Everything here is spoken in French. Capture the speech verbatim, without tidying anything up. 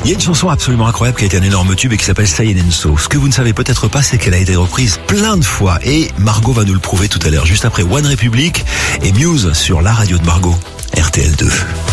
Il y a une chanson absolument incroyable qui a été un énorme tube et qui s'appelle Say and So. Ce que vous ne savez peut-être pas, c'est qu'elle a été reprise plein de fois. Et Margot va nous le prouver tout à l'heure, juste après One Republic et Muse sur la radio de Margot, R T L deux.